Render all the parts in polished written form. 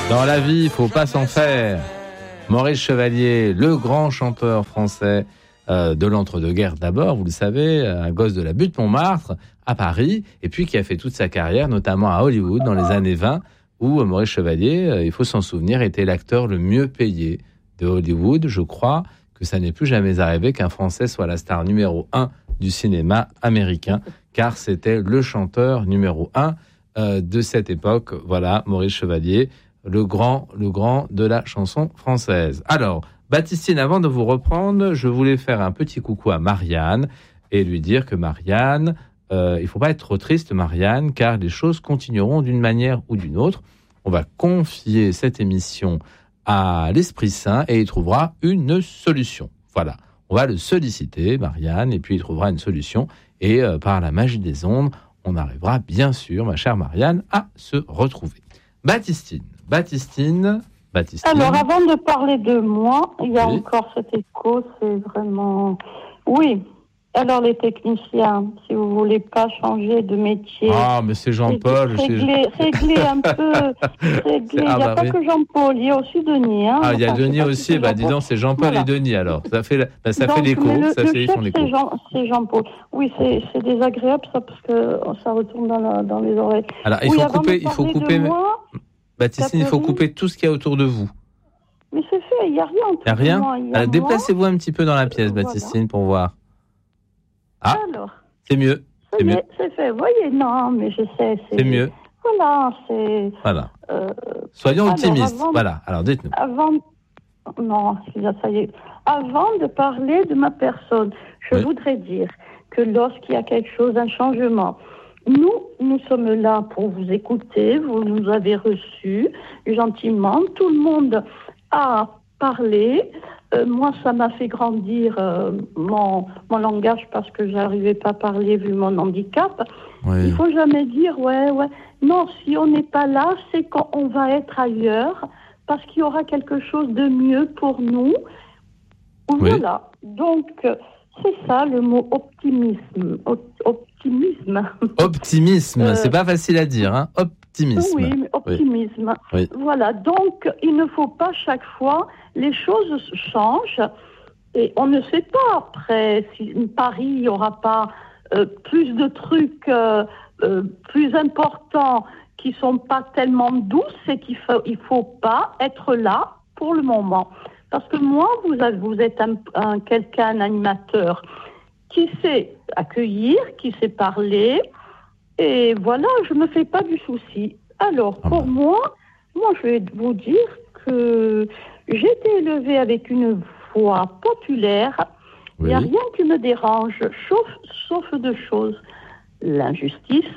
Dans la vie, il ne faut pas s'en faire. Maurice Chevalier, le grand chanteur français de l'entre-deux-guerres d'abord, vous le savez, un gosse de la butte Montmartre à Paris, et puis qui a fait toute sa carrière, notamment à Hollywood dans les années 20, où Maurice Chevalier, il faut s'en souvenir, était l'acteur le mieux payé de Hollywood. Je crois que ça n'est plus jamais arrivé qu'un Français soit la star numéro 1 du cinéma américain, car c'était le chanteur numéro 1 de cette époque. Voilà, Maurice Chevalier, le grand de la chanson française. Alors, Baptistine, avant de vous reprendre, je voulais faire un petit coucou à Marianne et lui dire que Marianne, il ne faut pas être trop triste, Marianne, car les choses continueront d'une manière ou d'une autre. On va confier cette émission à l'Esprit Saint et il trouvera une solution. Voilà, on va le solliciter, Marianne, et puis il trouvera une solution. Et par la magie des ondes, on arrivera bien sûr, ma chère Marianne, à se retrouver. Baptistine. Alors, avant de parler de moi, il y a encore cet écho, c'est vraiment... Oui. Alors, les techniciens, si vous voulez pas changer de métier... Ah, mais c'est Jean-Paul. Régler un peu... Il n'y a pas que Jean-Paul, il y a aussi Denis. Hein. Ah, il y a Denis aussi. Bah, dis donc, c'est Jean-Paul et Denis, alors. Ça fait l'écho. Ça fait son écho. C'est Jean-Paul. Oui, c'est désagréable, ça, parce que ça retourne dans les oreilles. Alors, il faut couper... Baptistine, il faut couper tout ce qu'il y a autour de vous. Mais c'est fait, il n'y a rien autour de moi. Il n'y a rien. Alors, déplacez-vous un petit peu dans la pièce, Baptistine, pour voir. Ah, alors, c'est mieux. C'est fait, vous voyez, non, mais je sais. C'est mieux. Voilà. Soyons optimistes. Voilà, alors dites-nous. Non, ça y est. Avant de parler de ma personne, je voudrais dire que lorsqu'il y a quelque chose, un changement, nous sommes là pour vous écouter, vous nous avez reçus gentiment, tout le monde a parlé. Moi, ça m'a fait grandir mon langage parce que j'arrivais pas à parler vu mon handicap. Oui. Il faut jamais dire ouais. Non, si on n'est pas là, c'est qu'on va être ailleurs parce qu'il y aura quelque chose de mieux pour nous. Voilà. Donc, c'est ça le mot optimisme. Optimisme, c'est pas facile à dire, hein. Optimisme. Oui, optimisme. Oui. Voilà, donc il ne faut pas chaque fois, les choses changent et on ne sait pas après si Paris, il n'y aura pas plus de trucs plus importants qui ne sont pas tellement douces et qu'il faut pas être là pour le moment. Parce que moi, vous êtes un animateur qui sait accueillir, qui sait parler, et voilà, je ne me fais pas du souci. Alors, pour moi, je vais vous dire que j'ai été élevée avec une voix populaire. Il n'y a rien qui me dérange, sauf deux choses. L'injustice,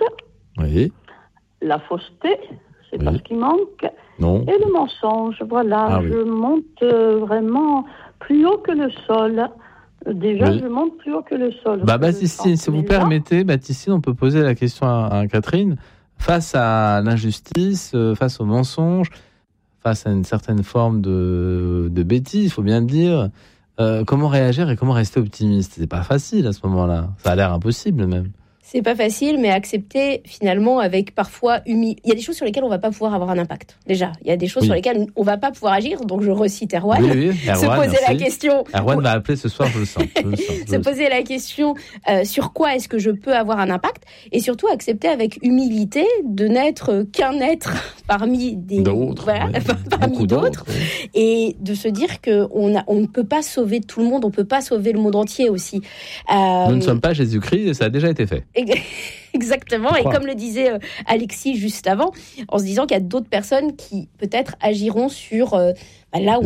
la fausseté, c'est pas ce qui manque, et le mensonge. Voilà, je monte vraiment plus haut que le sol. Déjà, je monte plus haut que le sol. Baptistine, si vous permettez, Baptistine, on peut poser la question à Catherine. Face à l'injustice, face au mensonge, face à une certaine forme de bêtise, il faut bien le dire, comment réagir et comment rester optimiste ? C'est pas facile à ce moment-là. Ça a l'air impossible même. C'est pas facile, mais accepter finalement avec parfois humilité. Il y a des choses sur lesquelles on va pas pouvoir avoir un impact. Déjà, il y a des choses sur lesquelles on va pas pouvoir agir. Donc je recite Erwan. Erwan, se poser la question. Erwan va appeler ce soir, je le sens. Se poser la question sur quoi est-ce que je peux avoir un impact, et surtout accepter avec humilité de n'être qu'un être parmi d'autres, parmi d'autres, et de se dire que on ne peut pas sauver tout le monde, on peut pas sauver le monde entier aussi. Nous ne sommes pas Jésus-Christ et ça a déjà été fait. Exactement, et comme le disait Alexis juste avant, en se disant qu'il y a d'autres personnes qui peut-être agiront sur là où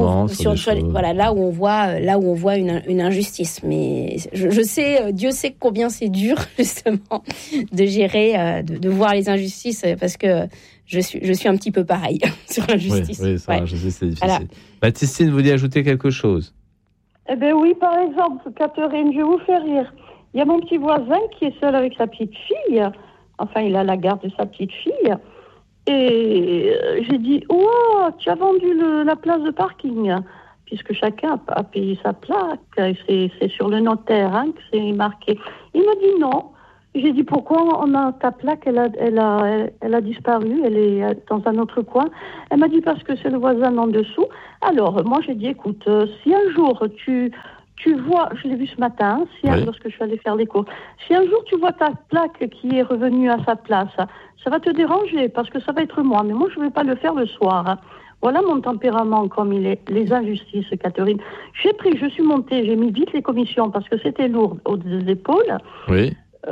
on voit une injustice. Mais je sais, Dieu sait combien c'est dur justement de gérer, de voir les injustices, parce que je suis un petit peu pareil sur l'injustice. Oui, ça, je sais, c'est difficile. Voilà. Baptistine, vous voulez ajouter quelque chose ? Eh bien oui, par exemple, Catherine, je vais vous faire rire. Il y a mon petit voisin qui est seul avec sa petite fille. Enfin, il a la garde de sa petite fille. Et j'ai dit, oh, tu as vendu la place de parking. Puisque chacun a payé sa plaque. C'est sur le notaire que c'est marqué. Il m'a dit non. J'ai dit, pourquoi ta plaque, elle a disparu, elle est dans un autre coin. Elle m'a dit, parce que c'est le voisin en dessous. Alors, moi, j'ai dit, écoute, si un jour tu vois, je l'ai vu ce matin, lorsque je suis allée faire les courses, si un jour tu vois ta plaque qui est revenue à sa place, ça va te déranger, parce que ça va être moi. Mais moi, je ne vais pas le faire le soir. Voilà mon tempérament comme il est. Les injustices, Catherine. Je suis montée, j'ai mis vite les commissions, parce que c'était lourd aux épaules. Oui.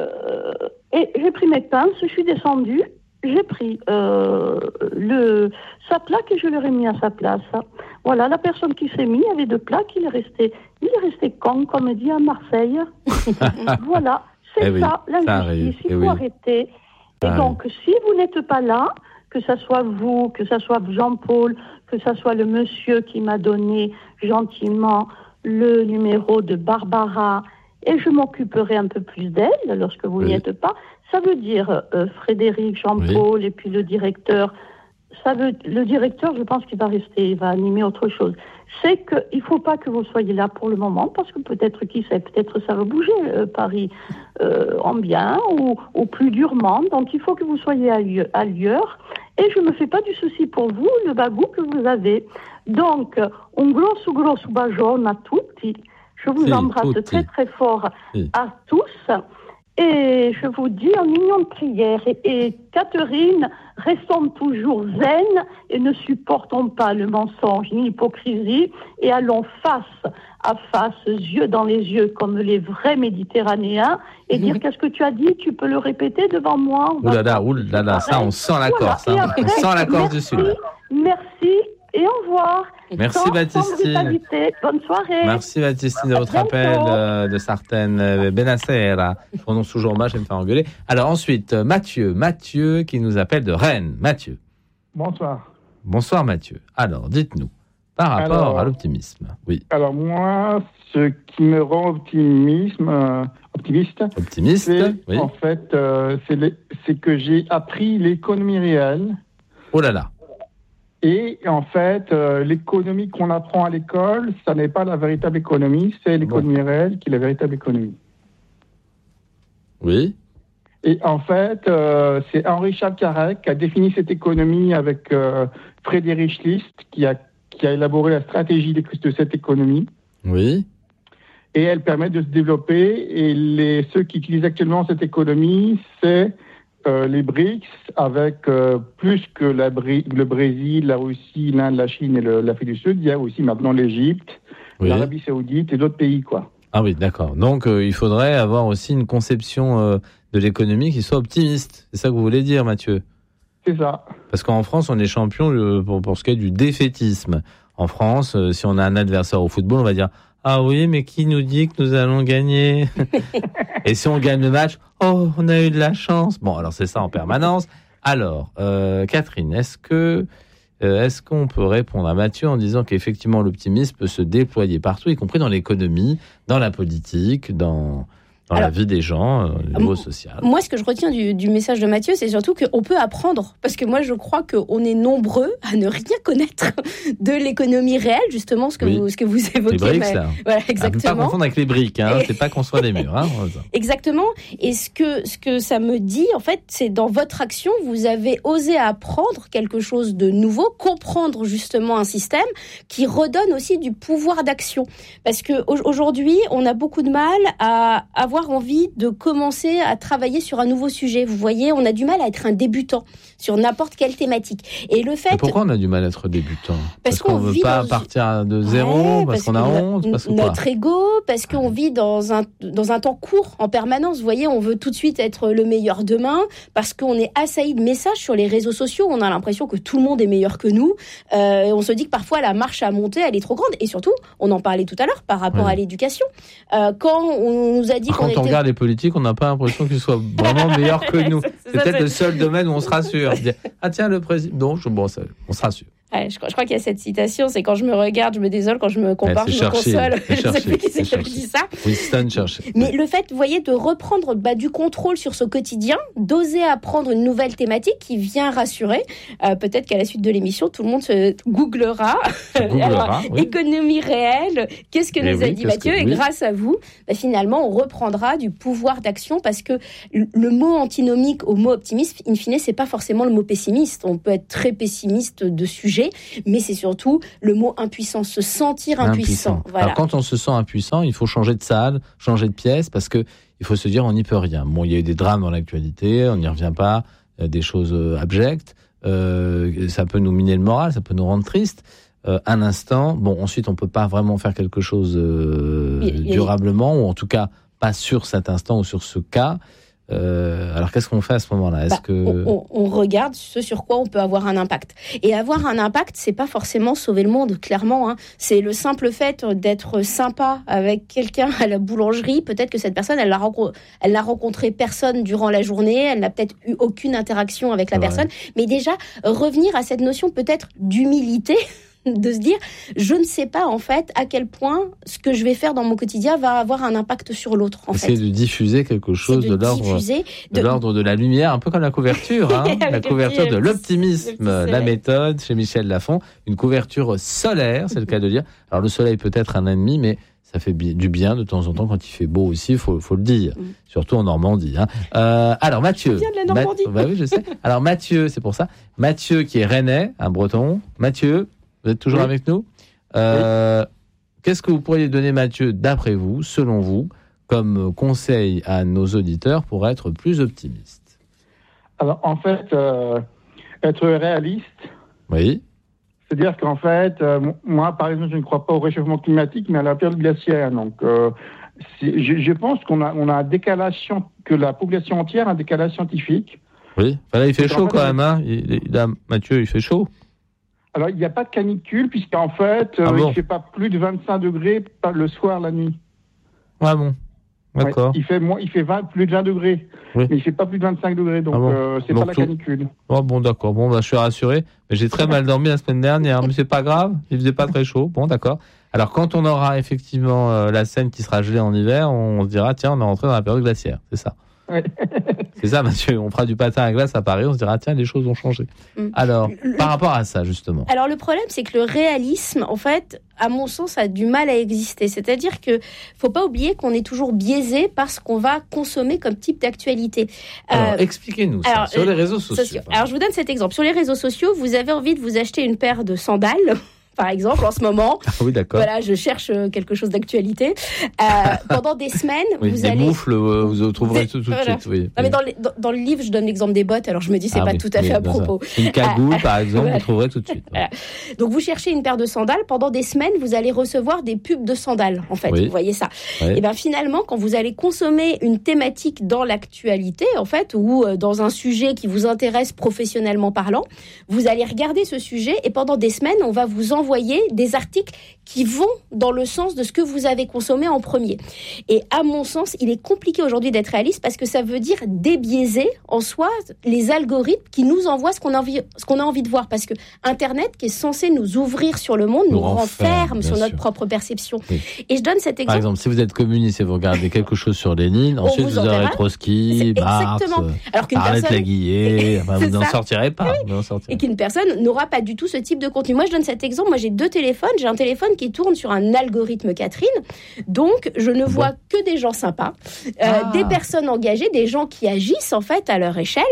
Et j'ai pris mes pinces, je suis descendue, j'ai pris sa plaque et je l'ai remis à sa place. Voilà, la personne qui s'est mise avait 2 plaques, il est resté con, comme on dit à Marseille. Voilà, c'est ça, l'injustice, il faut arrêter. Et donc, si vous n'êtes pas là, que ça soit vous, que ça soit Jean-Paul, que ça soit le monsieur qui m'a donné gentiment le numéro de Barbara, et je m'occuperai un peu plus d'elle lorsque vous n'y êtes pas. Ça veut dire Frédéric, Jean-Paul et puis le directeur. Le directeur, je pense qu'il va rester, il va animer autre chose. C'est qu'il ne faut pas que vous soyez là pour le moment, parce que peut-être, qui sait, peut-être ça va bouger, Paris, en bien ou plus durement. Donc il faut que vous soyez ailleurs. Et je ne me fais pas du souci pour vous, le bagou que vous avez. Donc, un grosso bacione a tutti. Je vous embrasse très très fort à tous et je vous dis en union de prière. Et Catherine, restons toujours zen et ne supportons pas le mensonge ni l'hypocrisie et allons face à face, yeux dans les yeux comme les vrais Méditerranéens et dire qu'est-ce que tu as dit, tu peux le répéter devant moi. Ouh là là, ça on sent la Corse, on sent la Corse du Sud. Merci. Et au revoir. Merci Baptistine. Bonne soirée. Merci Baptistine de votre appel de Sartène. Benasera. Je prononce toujours mal, je vais me faire engueuler. Alors ensuite, Mathieu qui nous appelle de Rennes. Mathieu. Bonsoir. Bonsoir Mathieu. Alors dites-nous, par rapport à l'optimisme. Oui. Alors moi, ce qui me rend optimiste, c'est oui. En fait, c'est que j'ai appris l'économie réelle. Oh là là. Et en fait, l'économie qu'on apprend à l'école, ça n'est pas la véritable économie, c'est l'économie réelle qui est la véritable économie. Oui. Et en fait, c'est Henri Charles-Carrec qui a défini cette économie avec Frédéric List, qui a élaboré la stratégie de cette économie. Oui. Et elle permet de se développer. Et ceux qui utilisent actuellement cette économie, c'est les BRICS, avec plus que le Brésil, la Russie, l'Inde, la Chine et l'Afrique du Sud, il y a aussi maintenant l'Égypte, l'Arabie Saoudite et d'autres pays, quoi. Ah oui, d'accord. Donc il faudrait avoir aussi une conception de l'économie qui soit optimiste. C'est ça que vous voulez dire, Mathieu ? C'est ça. Parce qu'en France, on est champion pour ce qui est du défaitisme. En France, si on a un adversaire au football, on va dire « Ah oui, mais qui nous dit que nous allons gagner ?» Et si on gagne le match, « Oh, on a eu de la chance !» Bon, alors c'est ça en permanence. Alors, Catherine, est-ce qu'on peut répondre à Mathieu en disant qu'effectivement l'optimisme peut se déployer partout, y compris dans l'économie, dans la politique, dans la vie des gens, au niveau social. Moi, ce que je retiens du message de Mathieu, c'est surtout qu'on peut apprendre. Parce que moi, je crois qu'on est nombreux à ne rien connaître de l'économie réelle, justement, ce que vous évoquez. Les briques, là. Voilà, exactement. À ne pas confondre avec les briques, hein. C'est pas construire des murs. Hein. Exactement. Et ce que ça me dit, en fait, c'est dans votre action, vous avez osé apprendre quelque chose de nouveau, comprendre justement un système qui redonne aussi du pouvoir d'action. Parce qu'aujourd'hui, on a beaucoup de mal à avoir envie de commencer à travailler sur un nouveau sujet. Vous voyez, on a du mal à être un débutant sur n'importe quelle thématique. Et le fait... Mais pourquoi on a du mal à être débutant ? Parce qu'on ne veut pas partir de zéro, parce qu'on a honte, parce que notre ego, parce qu'on vit dans un temps court en permanence. Vous voyez, on veut tout de suite être le meilleur demain, parce qu'on est assailli de messages sur les réseaux sociaux. On a l'impression que tout le monde est meilleur que nous. On se dit que parfois la marche à monter, elle est trop grande. Et surtout, on en parlait tout à l'heure par rapport à l'éducation. Quand on nous a dit Quand on regarde les politiques, on n'a pas l'impression qu'ils soient vraiment meilleurs que nous. C'est peut-être le seul domaine où on se rassure. Ah tiens, le président... Non, on se rassure. Ouais, je crois qu'il y a cette citation, c'est quand je me regarde, je me désole, quand je me compare, je me console. Je ne sais plus qui c'est qui avait dit ça. Winston Churchill. Mais le fait, vous voyez, de reprendre du contrôle sur ce quotidien, d'oser apprendre une nouvelle thématique qui vient rassurer. Peut-être qu'à la suite de l'émission, tout le monde se googlera. Alors, oui. Économie réelle, qu'est-ce que nous a dit Mathieu ? Et grâce à vous, finalement, on reprendra du pouvoir d'action parce que le mot antinomique au mot optimiste, in fine, c'est pas forcément le mot pessimiste. On peut être très pessimiste de sujet, mais c'est surtout le mot impuissant, se sentir impuissant. Voilà. Alors, quand on se sent impuissant, il faut changer de salle, changer de pièce, parce que il faut se dire on n'y peut rien. Bon, il y a eu des drames dans l'actualité, on n'y revient pas, des choses abjectes, ça peut nous miner le moral, ça peut nous rendre tristes. Un instant, bon, ensuite on peut pas vraiment faire quelque chose durablement, ou en tout cas pas sur cet instant ou sur ce cas. Alors qu'est-ce qu'on fait à ce moment-là ? On regarde ce sur quoi on peut avoir un impact. Et avoir un impact, c'est pas forcément sauver le monde, clairement. Hein. C'est le simple fait d'être sympa avec quelqu'un à la boulangerie. Peut-être que cette personne, elle n'a rencontré personne durant la journée, elle n'a peut-être eu aucune interaction avec la personne. Mais déjà, revenir à cette notion peut-être d'humilité, de se dire, je ne sais pas en fait à quel point ce que je vais faire dans mon quotidien va avoir un impact sur l'autre. Essayer de diffuser quelque chose de l'ordre de la lumière, un peu comme la couverture, hein, la couverture de l'optimisme, la méthode chez Michel Lafon, une couverture solaire, c'est le cas de dire. Alors le soleil peut être un ennemi, mais ça fait du bien de temps en temps quand il fait beau aussi, faut le dire, surtout en Normandie. Hein. Alors Mathieu, vient de la Normandie. Oui, je sais. Alors Mathieu, c'est pour ça. Mathieu qui est rennais, un Breton. Mathieu. Vous êtes toujours avec nous ? Qu'est-ce que vous pourriez donner, Mathieu, d'après vous, selon vous, comme conseil à nos auditeurs pour être plus optimistes ? Alors, en fait, être réaliste. Oui. C'est-à-dire qu'en fait, moi, par exemple, je ne crois pas au réchauffement climatique, mais à la période glaciaire. Donc, je pense qu'on a un décalage, que la population entière a un décalage scientifique. Oui. Là, il fait chaud quand même. Hein. Mathieu, il fait chaud. Alors, il n'y a pas de canicule, puisqu'en fait, il ne fait pas plus de 25 degrés le soir, la nuit. Ah bon, d'accord. Ouais, il fait plus de 20 degrés, mais il ne fait pas plus de 25 degrés, donc c'est pas la canicule. Oh, bon, d'accord. Bon, je suis rassuré, mais j'ai très mal dormi la semaine dernière, mais c'est pas grave, il ne faisait pas très chaud. Bon, d'accord. Alors, quand on aura effectivement la Seine qui sera gelée en hiver, on se dira, tiens, on est rentré dans la période glaciaire, c'est ça. Ouais. C'est ça, Mathieu. On fera du patin à glace à Paris, on se dira, tiens, les choses ont changé. Alors, par rapport à ça, justement. Alors, le problème, c'est que le réalisme, en fait, à mon sens, a du mal à exister. C'est-à-dire que faut pas oublier qu'on est toujours biaisé par ce qu'on va consommer comme type d'actualité. Alors, expliquez-nous ça, sur les réseaux sociaux. Alors, je vous donne cet exemple. Sur les réseaux sociaux, vous avez envie de vous acheter une paire de sandales. Par exemple, en ce moment, oui, d'accord. Voilà, je cherche quelque chose d'actualité. Pendant des semaines, vous allez... Des moufles, vous trouverez tout de suite. Oui. Non, mais dans le livre, je donne l'exemple des bottes, alors je me dis, c'est pas tout à fait à propos. Une cagoule, par exemple, vous trouverez tout de suite. Voilà. Donc, vous cherchez une paire de sandales. Pendant des semaines, vous allez recevoir des pubs de sandales, en fait. Vous voyez ça. Oui. Et bien, finalement, quand vous allez consommer une thématique dans l'actualité, en fait, ou dans un sujet qui vous intéresse professionnellement parlant, vous allez regarder ce sujet et pendant des semaines, on va vous envoyer des articles qui vont dans le sens de ce que vous avez consommé en premier. Et à mon sens, il est compliqué aujourd'hui d'être réaliste parce que ça veut dire débiaiser en soi les algorithmes qui nous envoient ce qu'on a envie de voir. Parce que Internet, qui est censé nous ouvrir sur le monde, nous renferme sur notre propre perception. Oui. Et je donne cet exemple. Par exemple, si vous êtes communiste et vous regardez quelque chose sur Lénine, ensuite vous aurez Trotsky, Marx, Arlette Laguillet, vous n'en sortirez pas. Et qu'une personne n'aura pas du tout ce type de contenu. Moi, je donne cet exemple. Moi, j'ai 2 téléphones. J'ai un téléphone qui tourne sur un algorithme Catherine. Donc, je ne vois que des gens sympas, des personnes engagées, des gens qui agissent, en fait, à leur échelle.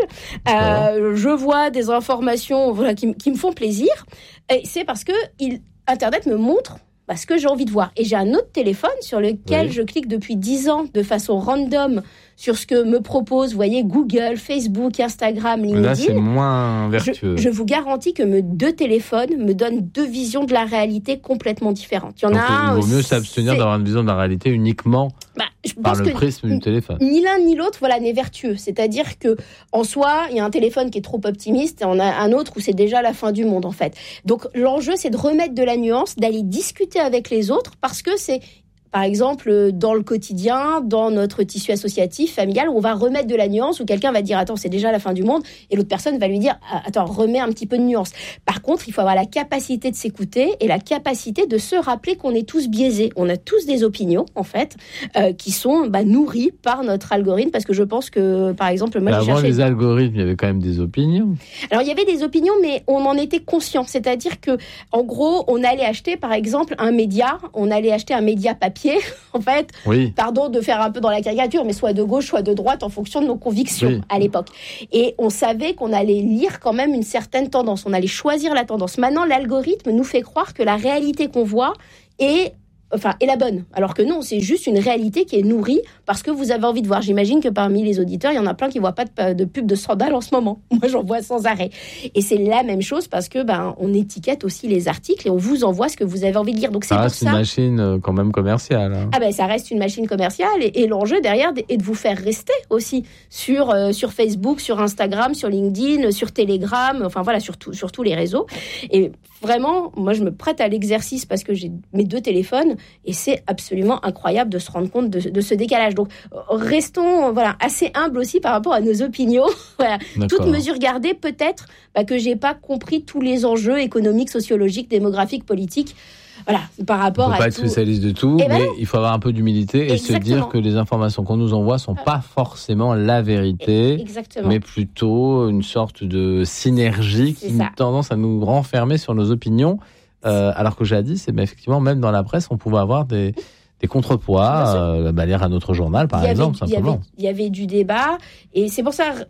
Je vois des informations qui me font plaisir. Et c'est parce que Internet me montre ce que j'ai envie de voir. Et j'ai un autre téléphone sur lequel je clique depuis 10 ans de façon random sur ce que me propose, vous voyez, Google, Facebook, Instagram, LinkedIn. Là, c'est moins vertueux. Je vous garantis que mes 2 téléphones me donnent 2 visions de la réalité complètement différentes. Il vaut mieux s'abstenir d'avoir une vision de la réalité uniquement par le prisme du téléphone. Ni l'un ni l'autre, n'est vertueux. C'est-à-dire que en soi, il y a un téléphone qui est trop optimiste et on a un autre où c'est déjà la fin du monde, en fait. Donc, l'enjeu, c'est de remettre de la nuance, d'aller discuter avec les autres parce que c'est par exemple, dans le quotidien, dans notre tissu associatif, familial, où on va remettre de la nuance, où quelqu'un va dire « Attends, c'est déjà la fin du monde », et l'autre personne va lui dire « Attends, remets un petit peu de nuance ». Par contre, il faut avoir la capacité de s'écouter et la capacité de se rappeler qu'on est tous biaisés. On a tous des opinions, en fait, qui sont nourries par notre algorithme, parce que je pense que, par exemple, moi, avant les algorithmes, il y avait quand même des opinions. Alors, il y avait des opinions, mais on en était conscient. C'est-à-dire que, en gros, on allait acheter, par exemple, un média papier, en fait. Oui. Pardon de faire un peu dans la caricature, mais soit de gauche, soit de droite, en fonction de nos convictions à l'époque. Et on savait qu'on allait lire quand même une certaine tendance. On allait choisir la tendance. Maintenant, l'algorithme nous fait croire que la réalité qu'on voit est la bonne. Alors que non, c'est juste une réalité qui est nourrie parce que vous avez envie de voir. J'imagine que parmi les auditeurs, il y en a plein qui ne voient pas de pub de sandales en ce moment. Moi, j'en vois sans arrêt. Et c'est la même chose parce que on étiquette aussi les articles et on vous envoie ce que vous avez envie de lire. Donc c'est pour ça. Ça reste une machine quand même commerciale. Hein. Ça reste une machine commerciale et l'enjeu derrière est de vous faire rester aussi sur Facebook, sur Instagram, sur LinkedIn, sur Telegram, sur tous les réseaux. Et vraiment, moi, je me prête à l'exercice parce que j'ai mes 2 téléphones. Et c'est absolument incroyable de se rendre compte de ce décalage. Donc, restons assez humbles aussi par rapport à nos opinions. Toute mesure gardée, peut-être que j'ai pas compris tous les enjeux économiques, sociologiques, démographiques, politiques. Voilà, par rapport à tout. On ne peut pas être spécialiste de tout, mais il faut avoir un peu d'humilité et se dire que les informations qu'on nous envoie ne sont pas forcément la vérité, mais plutôt une sorte de synergie qui a tendance à nous renfermer sur nos opinions. Alors que jadis, effectivement, même dans la presse, on pouvait avoir des contrepoids, lire un autre journal, par exemple, simplement. Il y avait du débat, et c'est pour ça,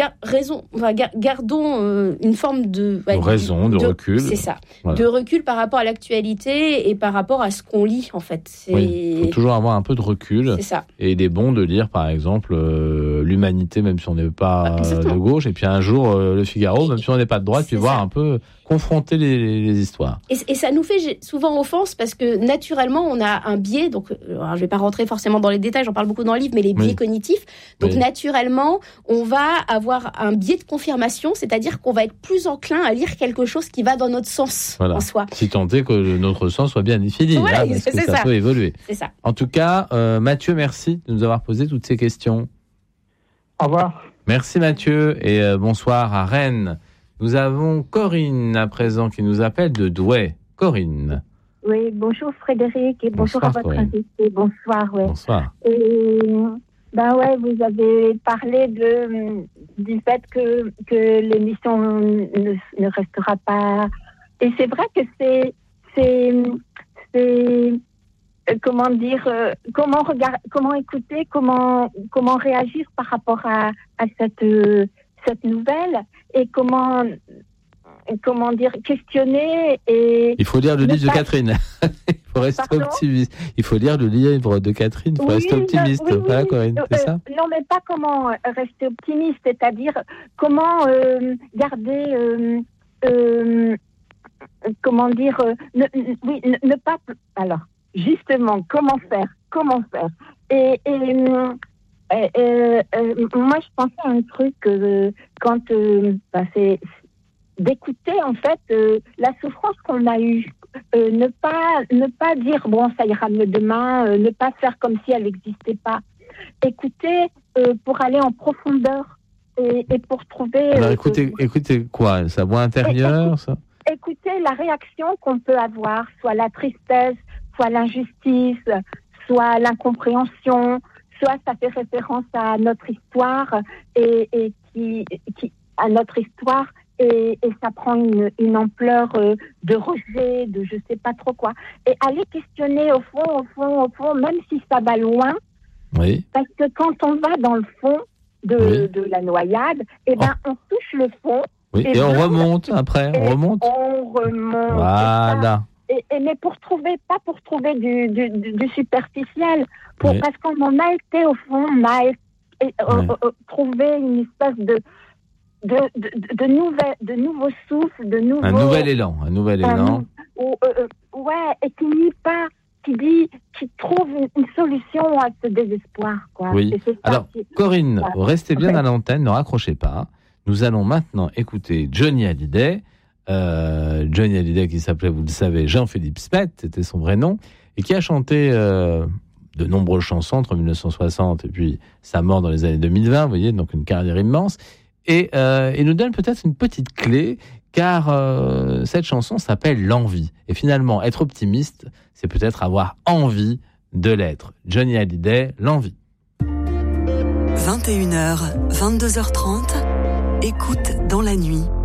gardons une forme de recul. C'est ça, de recul par rapport à l'actualité et par rapport à ce qu'on lit, en fait. Il faut toujours avoir un peu de recul. C'est ça. Et il est bon de lire, par exemple, l'Humanité, même si on n'est pas de gauche, et puis un jour, Le Figaro, même si on n'est pas de droite, puis voir un peu confronter les histoires. Et ça nous fait souvent offense parce que naturellement, on a un biais. Donc, alors, je ne vais pas rentrer forcément dans les détails, j'en parle beaucoup dans le livre, mais les biais cognitifs. Donc, naturellement, on va avoir un biais de confirmation, c'est-à-dire qu'on va être plus enclin à lire quelque chose qui va dans notre sens en soi. Si tant est que notre sens soit bien défini, parce que ça peut évoluer. C'est ça. En tout cas, Mathieu, merci de nous avoir posé toutes ces questions. Au revoir. Merci Mathieu et bonsoir à Rennes. Nous avons Corinne à présent qui nous appelle de Douai. Corinne. Oui, bonjour Frédéric et bonjour à votre invité. Bonsoir. Bonsoir. Et, vous avez parlé du fait que l'émission ne restera pas. Et c'est vrai que c'est comment dire, comment écouter, comment réagir par rapport à cette nouvelle et comment dire, questionner et... Il faut lire le livre de Catherine. Il faut rester optimiste. Il faut lire le livre de Catherine. Il faut rester optimiste. Voilà, Corinne, c'est ça ? Non, mais pas comment rester optimiste, c'est-à-dire comment garder... comment dire... ne pas... Alors, justement, comment faire et moi, je pensais à un truc quand c'est d'écouter en fait la souffrance qu'on a eue, ne pas dire bon ça ira mieux demain, ne pas faire comme si elle n'existait pas. Écouter pour aller en profondeur et pour trouver. Alors écoutez quoi, sa voix intérieure, ça. Écoutez la réaction qu'on peut avoir, soit la tristesse, soit l'injustice, soit l'incompréhension. Soit ça fait référence à notre histoire et qui à notre histoire et ça prend une ampleur de rejet, de je sais pas trop quoi. Et aller questionner au fond, même si ça va loin. Oui. Parce que quand on va dans le fond de la noyade, on touche le fond. Oui. Et on remonte après. On remonte. Voilà. Mais pas pour trouver du superficiel, parce qu'on en a été au fond, on a trouvé une espèce de nouveau souffle, un nouvel élan. Et qui nie pas, qui trouve une solution à ce désespoir, quoi. Oui. Alors, Corinne, restez bien à l'antenne, ne raccrochez pas. Nous allons maintenant écouter Johnny Hallyday. Johnny Hallyday qui s'appelait, vous le savez, Jean-Philippe Smith, c'était son vrai nom. et qui a chanté de nombreuses chansons entre 1960 et puis sa mort dans les années 2020, vous voyez, donc une carrière immense. Et il nous donne peut-être une petite clé, car cette chanson s'appelle L'Envie. Et finalement, être optimiste, c'est peut-être avoir envie de l'être. Johnny Hallyday, L'Envie. 21h, 22h30, écoute dans la nuit.